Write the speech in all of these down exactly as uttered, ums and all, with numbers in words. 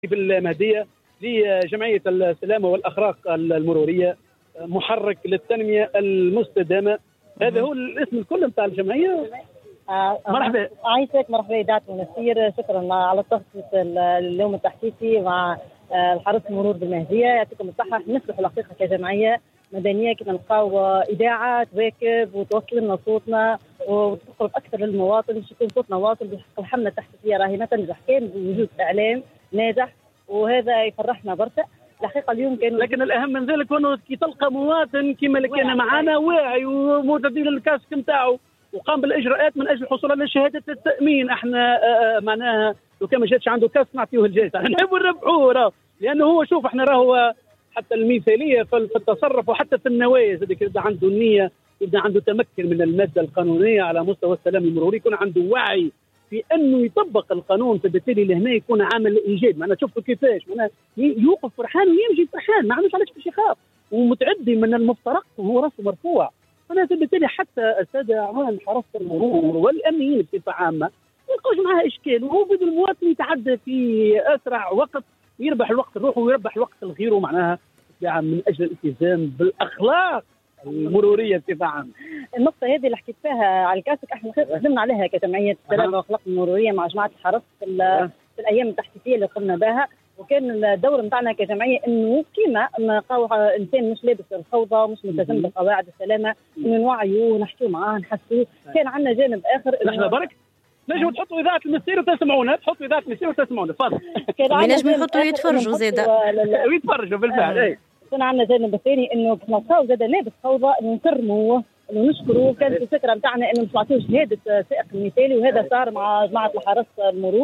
بالمهدية لجمعية السلامة والأخلاق المرورية، محرك للتنمية المستدامة. هذا هو الاسم الكل نتاع الجمعية. مرحبا. عايشك مرحبا إذاعة المنستير، شكرا على تخصيص اليوم التحسيسي مع الحرس المرور بالمهدية. يعطيكم الصحة. نفرح الحقيقة كجمعية مدنية كنا نلقاو إذاعة تواكب وتوصل لنا صوتنا وتقرب أكثر للمواطن، باش يكون صوتنا واصل بحق الحملة التحسيسية راهي ما تنجح كان بوجود إعلام ناجح، وهذا يفرحنا برشا. الحقيقة اليوم كانوا لكن الأهم من ذلك أنه كي تلقى مواطن كما اللي كان معنا واعي ومعتدل الكاسك نتاعو وقام بالإجراءات من أجل الحصول على شهادة التأمين. احنا معناها لو كان ما جاتش عنده كاس نعطيه الجائزة، احنا نحبوا نربحوه، لأنه هو شوف احنا راهو حتى المثالية في التصرف وحتى في النوايا، إذا يبدا عنده النية، يبدا عنده تمكن من المادة القانونية على مستوى السلام المروري، يكون عنده وعي في انه يطبق القانون، فبالتالي لهنا يكون عامل ايجابي. معناها شفتوا كيفاش معناها يوقف فرحان ويمشي فرحان، ما عندوش علاش باش يخاف، ومتعدي من المفترق وهو راسه مرفوع. انا بالتالي حتى الساده اعوان حرس المرور والامنيين بصفه عامه ما يلقاوش معها اشكال، وهو بده المواطن يتعدى في اسرع وقت، يربح الوقت لروحه ويربح الوقت لغيره، معناها من اجل الالتزام بالاخلاق المروريه بصفه عامه. النقطه هذه اللي حكيت فيها على الكاسك احنا خدمنا عليها كجمعيه السلامه والاخلاق المروريه مع جماعه الحرس في, في الايام التحسيسيه اللي قمنا بها، وكان الدور نتاعنا كجمعيه انه كيما نلقاو انسان مش لابس الفوضى، مش ملتزم بقواعد السلامه، انه نوعيوه ونحكيو معاه نحسوه. كان عندنا جانب اخر لحظه برك، نجموا تحطوا اذاعه المسير وتسمعونا، تحطوا اذاعه المسير وتسمعونا، تفضل. نجموا يحطوا يتفرجوا زاده ويتفرجوا بالفعل. اي كان عندنا جانب ثاني انه كنا نلقاو زاد لابس فوضى انه نكرموه انه نشكروه. كانت الفكره نتاعنا انه نعطيوه شهاده سائق مثالي، وهذا صار مع جماعه الحرس المرور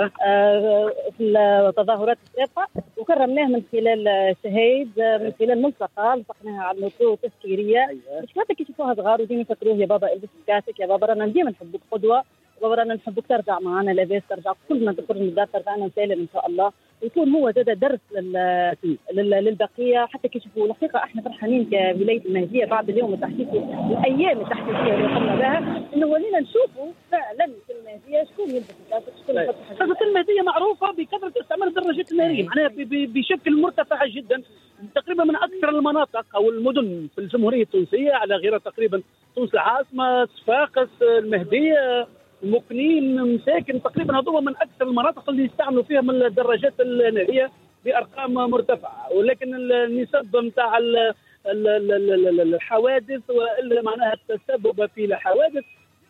آه في التظاهرات السابقه، وكرمناه من خلال شهايد، من خلال ملصقه لصقناها على الموتور تذكيريه باش حتى كي يشوفوها صغار وديما يفكروه يا بابا البس كاسك، يا بابا رانا ديما نحبوك قدوه، بابا رانا نحبوك ترجع معنا لاباس، ترجع كلنا تخرج من الدار ترجعنا سالم ان شاء الله، ويكون هو زاد درس لل... للبقيه حتى كي يشوفوا. الحقيقه احنا فرحانين كولايه المهديه بعد اليوم التحسيسي الايام التحسيسيه اللي قمنا بها، انه ولينا نشوفوا فعلا في المهديه شكون يلبس الكاسك، شكون يحط حاجه. المهديه معروفه بكثره استعمال الدراجات الناريه، معناها بشكل مرتفع جدا، تقريبا من اكثر المناطق او المدن في الجمهوريه التونسيه على غيرها تقريبا تونس العاصمه، صفاقس، المهديه، مكنين، مساكن، تقريبا هذول من اكثر المناطق اللي يستعملوا فيها من الدراجات الناريه بارقام مرتفعه. ولكن النسب نتاع الحوادث والا معناها التسبب في الحوادث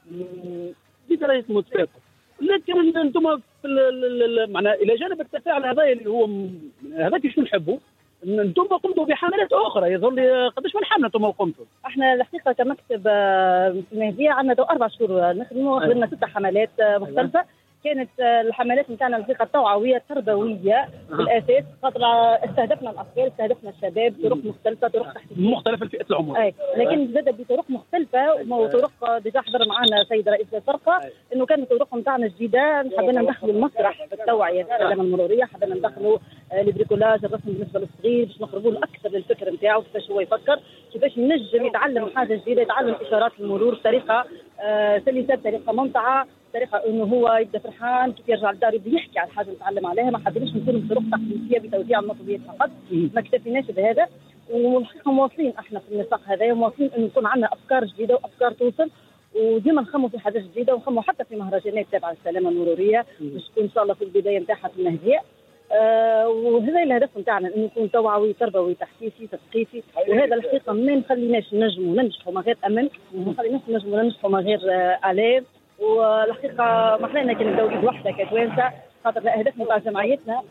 بدرجه متفاوته. لكن انتم معناها الى جانب التفاعل هذا اللي هو هذاك شنو نحبوا، انتم قمتوا بحملات اخرى، يظل قداش من حمله انتم قمتوا؟ احنا الحقيقه كمكتب في المهديه عندنا اربع شهور نخدموا، خدمنا ست حملات مختلفه. كانت الحملات نتاعنا الحقيقه توعويه تربويه بالاساس، خاطر استهدفنا الاطفال، استهدفنا الشباب، طرق مختلفه، طرق تحسيسيه مختلفه لفئه العمر. اي لكن زاد بطرق مختلفه، وطرق ديجا حضر معنا سيد رئيس الفرقه انه كانت طرق نتاعنا جديده، حبينا ندخلوا المسرح في التوعيه السلامه المروريه، حبينا ندخلوا البريكولاج الرسم بالنسبه للصغير باش نقربوا له اكثر للفكر نتاعو، كيفاش هو يفكر، كيفاش ينجم يتعلم حاجه جديده، يتعلم اشارات المرور بطريقه آه سلسه، بطريقه ممتعه، بطريقه انه هو يبدا فرحان كيف يرجع للدار يبدا يحكي على الحاجه اللي تعلم عليها. ما حبيناش نكونوا بطرق تقليديه بتوزيع المطلوبات فقط، ما اكتفيناش بهذا، والحقيقه مواصلين احنا في النطاق هذا، ومواصلين انه يكون عندنا افكار جديده وافكار توصل، وديما نخموا في حاجات جديده، ونخموا حتى في مهرجانات تابعه للسلامه المروريه باش تكون ان شاء الله في البدايه نتاعها في المهديه. آه وهذا الهدف نتاعنا انه يكون توعوي تربوي تحسيسي تثقيفي، وهذا الحقيقه ما نخليناش نجموا ننجحوا من غير امن، ما نخليناش نجموا ننجحوا من غير آه اعلام. والحقيقه ما حلينا كي نبداو بيد وحده كتوانسه، خاطر الاهداف نتاع جمعيتنا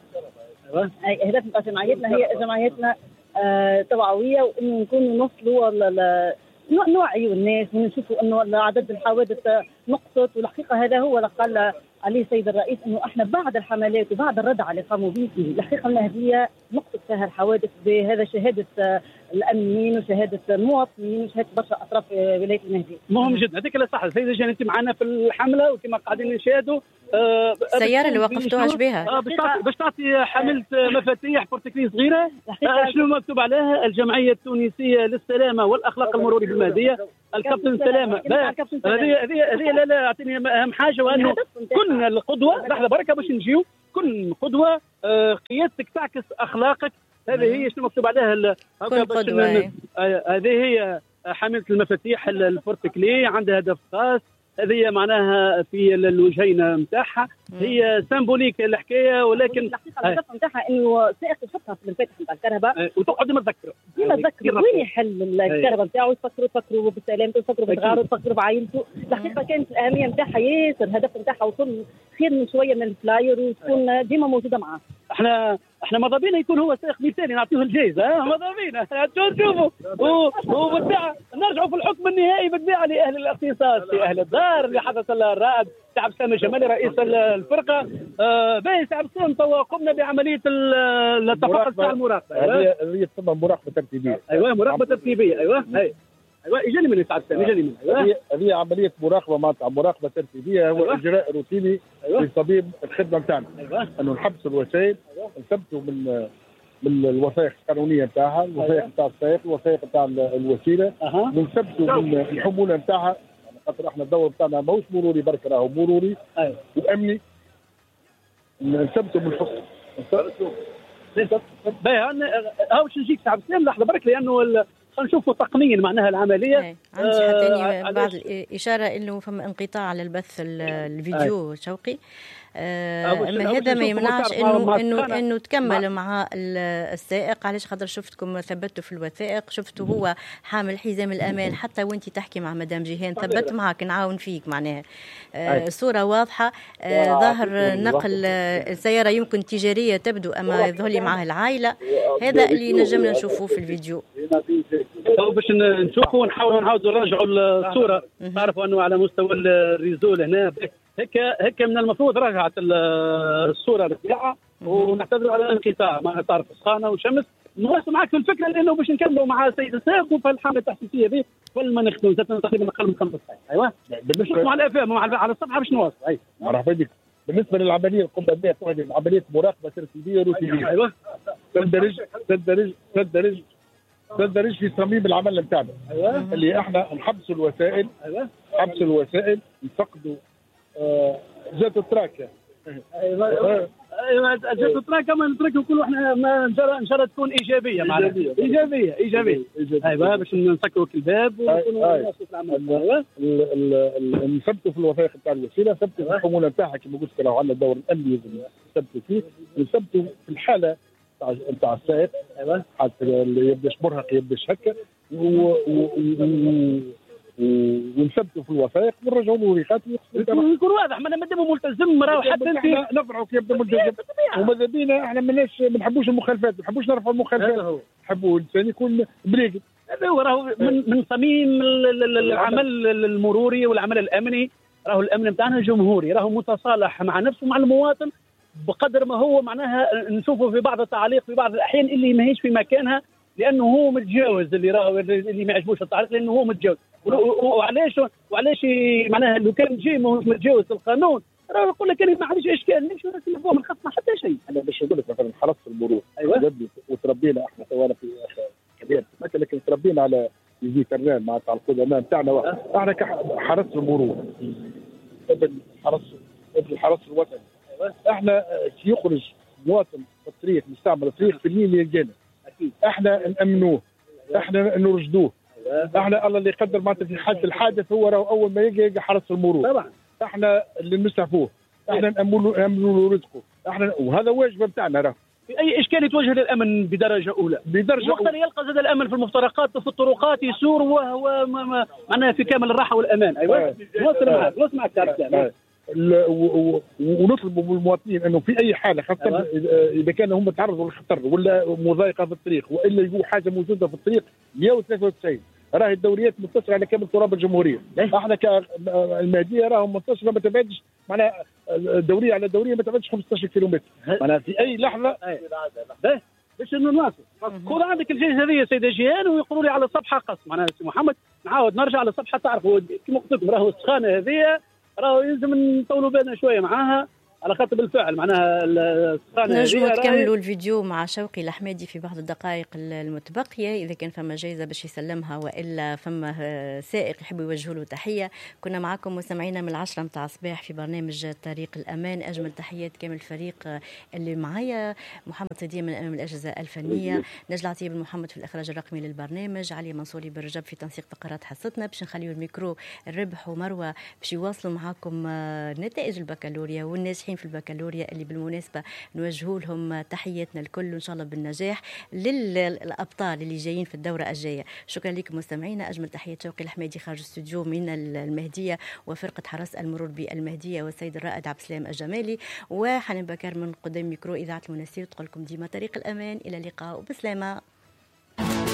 اي اهداف نتاع جمعيتنا هي جمعيتنا آه توعويه، وانه نكونوا نوصلوا نوعيوا الناس ونشوفوا انه عدد الحوادث نقصت. والحقيقه هذا هو اللي قال عليه السيد الرئيس، انه احنا بعد الحملات وبعد الردع اللي قاموا به الحقيقه المهديه نقصت فيها الحوادث بهذا شهاده الامنيين وشهاده المواطنين وشهاده برشا اطراف ولايه المهديه. مهم جدا هذيك اللي صح. السيده جان انت معنا في الحمله وكما قاعدين نشاهدوا آه السياره اللي وقفتوها شبيها آه باش تعطي باش تعطي حملت مفاتيح بورتكليز صغيره آه شنو مكتوب عليها؟ الجمعيه التونسيه للسلامه والاخلاق المروري بالمهديه، الكابتن سلامه. هذه هذه هذه لا لا اعطيني اهم حاجه، وانه كنا القدوه. لحظه بركه باش نجيو كن قدوه، آه قيادتك تعكس اخلاقك. هذه هي شنو مكتوب عليها كن قدوه. هذه هي حامله المفاتيح البورتكلي، عندها هدف خاص. هذه معناها في الوجهين نتاعها، هي سامبوليك الحكايه، ولكن الحقيقه الهدف نتاعها انه سائق يحطها في المفاتيح نتاع الكهرباء وتقعد ديما تذكر ديما تذكر وين يحل الكهرباء نتاعو، يفكروا يفكروا بالسلامه، يفكروا بصغاره، يفكروا بعائلته. الحقيقه كانت الاهميه نتاعها ياسر، الهدف نتاعها وصل خير من شويه من الفلاير وتكون ديما موجوده معاه. احنا احنا ماذا بينا يكون هو سائق مثالي نعطيه الجائزه، ها ماذا بينا شوفوا وبالطبع نرجعوا في الحكم النهائي بالطبع لاهل الاختصاص، لاهل الدار اللي حدث الرائد سعد سامي جمالي رئيس الفرقه. آه باهي سعد سامي توا قمنا بعمليه التفقد تاع المراقبه. هذه هذه تسمى مراقبه ترتيبيه. ايوه مراقبه ترتيبيه. ايوه هي ايوه اجاني من سعد سامي اجاني من هذه هذه عمليه مراقبه معناتها مراقبه ترتيبيه، هو أيوة. اجراء روتيني أيوة. في صميم الخدمه نتاعنا. أيوة. انه نحبس الوسائل، نثبتوا من من الوثائق القانونيه نتاعها، الوثائق نتاع السائق، الوثائق نتاع الوسيله، ونثبتوا من الحموله نتاعها، خاطر احنا الدور نتاعنا ماهوش مروري برك، راهو مروري أيوة. وامني. نثبتوا من الحكم. باهي هاو باش نجيك سعد سامي لحظه برك، لانه خلينا نشوفوا تقنيا معناها العمليه. عندي حتى آه بعض الاشاره انه فما انقطاع على البث الفيديو. أي. شوقي آه هذا ما يمنعش انه انه انه تكمل مع السائق. علاش؟ خاطر شفتكم ثبتوا في الوثائق، شفتوا هو حامل حزام الامان، حتى وانت تحكي مع مدام جيهان ثبت معك نعاون فيك معناها. آه صوره واضحه. آه ظاهر نقل السياره يمكن تجاريه تبدو، اما يظهر لي معها العائله. هذا اللي نجمنا نشوفوه في الفيديو. باش نشوفوا ونحاولوا نعاودوا نرجعوا الصوره. تعرفوا انه على مستوى الريزول هنا هيك هيك من المفروض رجعت الصوره بتاعها، ونعتذر على الانقطاع مع طرف سخانه وشمس. نواصل معك في الفكره لانه باش نكملوا مع السيد السائق وفي الحمله التحسيسيه ذي قبل ما نخدموا زدنا تقريبا اقل من خمس دقائق. ايوه بالنسبه مع الافلام على الصفحه باش نواصل. اي مرحبا بك. بالنسبه للعمليه اللي قمنا بها تعمل عمليه مراقبه ترتيبيه روتينيه. ايوه تندرج تندرج تندرج تندرج في صميم العمل نتاعنا. أيوة. اللي احنا نحبسوا الوسائل. ايوه نحبسوا الوسائل، نفقدوا آه جات التراك. ايوه ايوه جات التراك كما نتركوا كل احنا ما ان شاء الله تكون ايجابيه معنا. ايجابيه ايجابيه ايوه باش نسكروا الباب ونكونوا نواصلوا في العمل. ايوه نثبتوا في الوثائق نتاع الوسيله، نثبتوا في الحموله نتاعها كما قلت لك، عندنا الدور الامني لازم نثبتوا فيه، نثبتوا في الحاله نتاع السائق. ايوه حتى اللي يبداش مرهق يبداش هكا، ونثبتوا في الوثائق ونرجعوا له وريقات يكون واضح. ما دام ملتزم راهو حتى انت نفرحوا كي يبدا ملتزم. وماذا بينا احنا ماناش ما نحبوش المخالفات، ما نحبوش نرفعوا المخالفات، نحبوا الانسان يكون بريق. هذا هو راهو من من صميم العمل المروري والعمل الامني. راهو الامن نتاعنا جمهوري، راهو متصالح مع نفسه مع المواطن بقدر ما هو معناها نشوفه في بعض التعليق في بعض الاحيان اللي ماهيش في مكانها، لانه هو متجاوز اللي راهو اللي ما يعجبوش التعليق لانه هو متجاوز. وعلاش وعلاش معناها لو كان جاي ماهوش متجاوز القانون راه يقول لك انا ما عنديش اشكال نمشي نسلفوه ما نخصنا حتى شيء. انا باش نقول لك مثلا حرص المرور. ايوه وتربينا احنا سواء في كبير لكن تربينا على يجي ترنان مع القدماء نتاعنا. احنا كحرص المرور ابن حرص ابن حرص الوطن. احنا كي يخرج مواطن في الطريق مستعمل الطريق في اليمين يلقانا اكيد احنا نامنوه، احنا نرشدوه. احنا الله اللي يقدر معناتها في حاله الحادث هو راهو اول ما يجي يلقى حرس المرور. طبعا احنا اللي نسعفوه، احنا نامنوا نامنوا له رزقه، احنا وهذا واجب نتاعنا. راه في اي اشكال يتوجه للامن بدرجه اولى بدرجه وقت يلقى زاد الامن في المفترقات وفي الطرقات يسور وهو معناها في كامل الراحه والامان. ايوه نوصل معك نوصل معك تعرف ونطلب من المواطنين انه في اي حاله خاصه اذا كانوا هم تعرضوا للخطر ولا مضايقه في الطريق والا يجوا حاجه موجوده في الطريق مئة وثلاثة وتسعين راهي الدوريات متصله على كامل تراب الجمهوريه. احنا كالمهديه راهم متصله ما تبعدش معناها دوريه على دوريه ما تبعدش خمسطاش كيلومتر معناها في اي لحظه. باش نواصل خذ عندك الجهه هذه سيده جيهان ويقولوا لي على الصفحه قص معناها سي محمد نعاود نرجع على الصفحه. تعرفوا كما قلت لكم راهو السخانه هذه راهو يلزم نطولوا بالنا شويه معاها. على خاطر بالفعل معناها نجموا تكملوا الفيديو مع شوقي الحمادي في بعض الدقائق المتبقيه اذا كان فما جائزه باش يسلمها والا فما سائق يحب يوجه له تحيه. كنا معكم مستمعينا من العشرة متاع الصباح في برنامج طريق الامان. اجمل تحيات كامل الفريق اللي معايا، محمد صديق من امام الاجهزه الفنيه، نجل عطيه بن محمد في الاخراج الرقمي للبرنامج، علي منصوري بالرجب في تنسيق فقرات حصتنا. باش نخليو الميكرو الربح ومروه باش يواصلوا معاكم نتائج البكالوريا والناجحين في البكالوريا اللي بالمناسبة نوجهوا لهم تحياتنا الكل وإن شاء الله بالنجاح للأبطال اللي جايين في الدورة الجاية. شكرا لكم مستمعينا. أجمل تحيات شوقي الحمادي خارج الاستوديو من المهدية وفرقة حرس المرور بالمهدية والسيد الرائد عبد السلام الجمالي وحنان بكر من قدام ميكرو إذاعة المناسير تقول لكم ديما طريق الأمان. إلى اللقاء وبسلامة.